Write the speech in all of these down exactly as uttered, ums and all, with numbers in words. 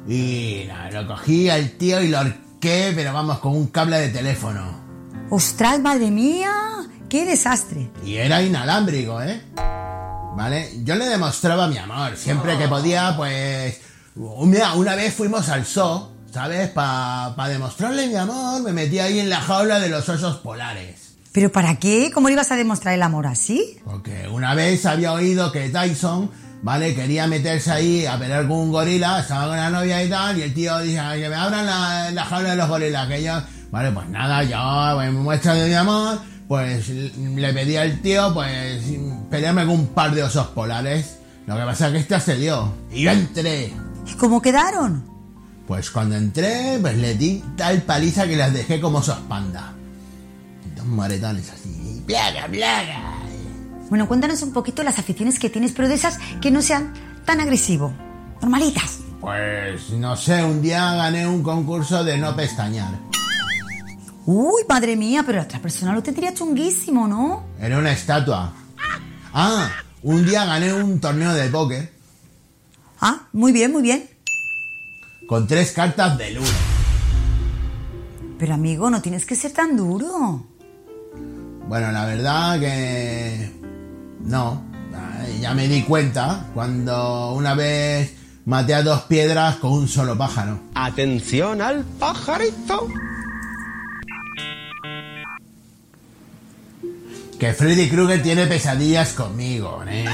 Y nada, lo cogí al tío y lo horqué, pero vamos, con un cable de teléfono. ¡Ostras, madre mía! ¡Qué desastre! Y era inalámbrico, ¿eh? ¿Vale? Yo le demostraba mi amor. Siempre que podía, pues... Mira, una vez fuimos al zoo, ¿sabes? Para pa demostrarle mi amor, me metí ahí en la jaula de los osos polares. ¿Pero para qué? ¿Cómo le ibas a demostrar el amor así? Porque una vez había oído que Tyson, ¿vale? Quería meterse ahí a pelear con un gorila, estaba con la novia y tal, y el tío dice, que me abran la, la jaula de los gorilas, que yo... Vale, pues nada, yo, pues, muestra de mi amor, pues le pedí al tío, pues, pelearme con un par de osos polares. Lo que pasa es que este accedió, y yo entré. ¿Y cómo quedaron? Pues cuando entré, pues le di tal paliza que las dejé como osos panda. Dos moretones así, plaga, plaga. Bueno, cuéntanos un poquito las aficiones que tienes, pero de esas que no sean tan agresivo, normalitas. Pues, no sé, un día gané un concurso de no pestañear. Uy, madre mía, pero la otra persona lo tendría chunguísimo, ¿no? Era una estatua. Ah, un día gané un torneo de póker. Ah, muy bien, muy bien. Con tres cartas de luna. Pero amigo, no tienes que ser tan duro. Bueno, la verdad que... No, ya me di cuenta cuando una vez maté a dos piedras con un solo pájaro. Atención al pajarito. Que Freddy Krueger tiene pesadillas conmigo, ¿eh?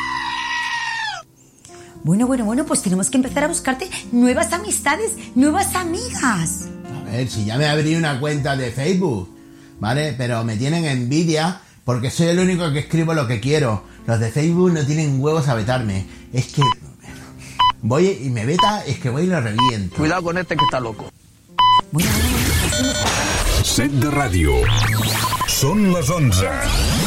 Bueno, bueno, bueno, pues tenemos que empezar a buscarte nuevas amistades, nuevas amigas. A ver, si ya me abrí una cuenta de Facebook, ¿vale? Pero me tienen envidia porque soy el único que escribo lo que quiero. Los de Facebook no tienen huevos a vetarme. Es que... Voy y me veta, es que voy y lo reviento. Cuidado con este que está loco. Bueno, bueno, bueno. Set de ràdio. Són les onze.